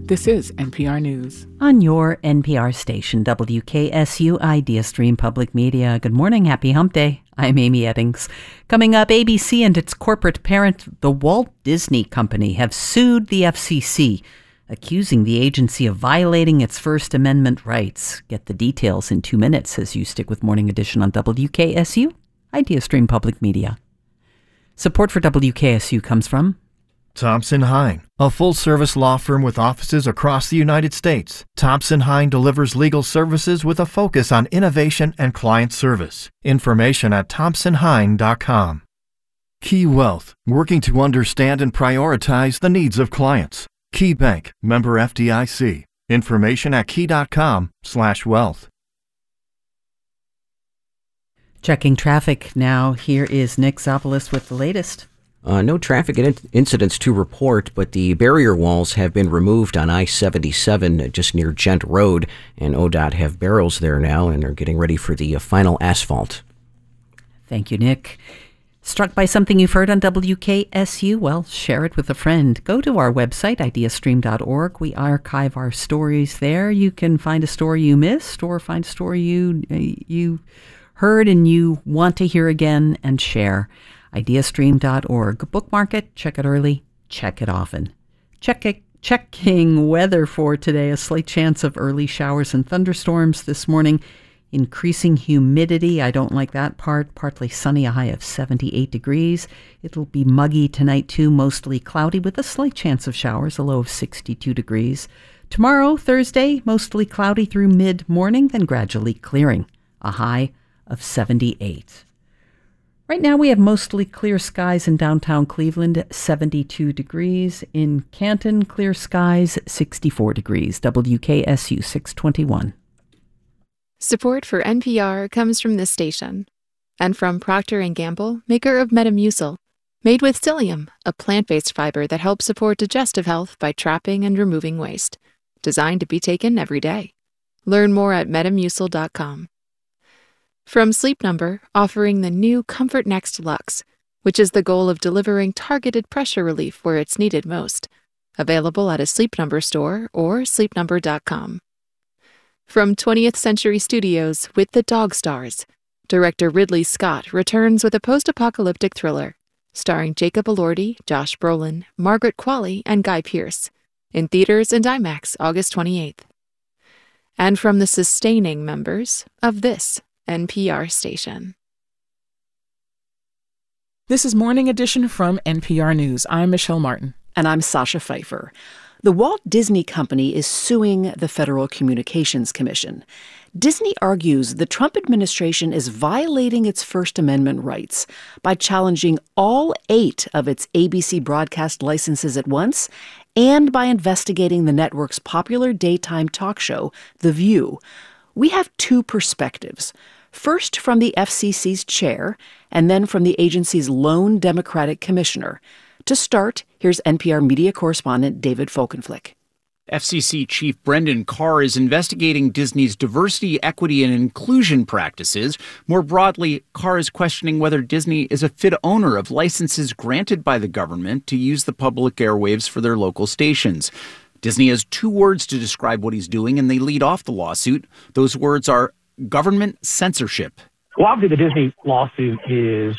This is NPR News. On your NPR station, WKSU Idea Stream Public Media. Good morning. Happy Hump Day. I'm Amy Eddings. Coming up, ABC and its corporate parent, the Walt Disney Company, have sued the FCC, accusing the agency of violating its First Amendment rights. Get the details in 2 minutes as you stick with Morning Edition on WKSU Idea Stream Public Media. Support for WKSU comes from Thompson Hine, a full-service law firm with offices across the United States. Thompson Hine delivers legal services with a focus on innovation and client service. Information at thompsonhine.com. Key Wealth, working to understand and prioritize the needs of clients. Key Bank, member FDIC. Information at key.com/wealth. Checking traffic now. Here is Nick Zopoulos with the latest. No traffic incidents to report, but the barrier walls have been removed on I-77 just near Gent Road, and ODOT have barrels there now, and they're getting ready for the final asphalt. Thank you, Nick. Struck by something you've heard on WKSU? Well, share it with a friend. Go to our website, ideastream.org. We archive our stories there. You can find a story you missed or find a story you heard and you want to hear again and share. Ideastream.org. Bookmark it, check it early, check it often. Checking weather for today. A slight chance of early showers and thunderstorms this morning. Increasing humidity. I don't like that part. Partly sunny, a high of 78 degrees. It'll be muggy tonight too, mostly cloudy with a slight chance of showers, a low of 62 degrees. Tomorrow, Thursday, mostly cloudy through mid-morning, then gradually clearing, a high of 78. Right now we have mostly clear skies in downtown Cleveland, 72 degrees. In Canton, clear skies, 64 degrees. WKSU 621. Support for NPR comes from this station and from Procter & Gamble, maker of Metamucil, made with psyllium, a plant-based fiber that helps support digestive health by trapping and removing waste. Designed to be taken every day. Learn more at metamucil.com. From Sleep Number, offering the new Comfort Next Luxe, which is the goal of delivering targeted pressure relief where it's needed most. Available at a Sleep Number store or sleepnumber.com. From 20th Century Studios with The Dog Stars, director Ridley Scott returns with a post-apocalyptic thriller, starring Jacob Elordi, Josh Brolin, Margaret Qualley, and Guy Pearce, in theaters and IMAX August 28th. And from the sustaining members of this NPR station. This is Morning Edition from NPR News. I'm Michelle Martin. And I'm Sasha Pfeiffer. The Walt Disney Company is suing the Federal Communications Commission. Disney argues the Trump administration is violating its First Amendment rights by challenging all 8 of its ABC broadcast licenses at once and by investigating the network's popular daytime talk show, The View. We have 2 perspectives. First from the FCC's chair, and then from the agency's lone Democratic commissioner. To start, here's NPR media correspondent David Folkenflik. FCC Chief Brendan Carr is investigating Disney's diversity, equity, and inclusion practices. More broadly, Carr is questioning whether Disney is a fit owner of licenses granted by the government to use the public airwaves for their local stations. Disney has 2 words to describe what he's doing, and they lead off the lawsuit. Those words are government censorship. Well, obviously, the Disney lawsuit is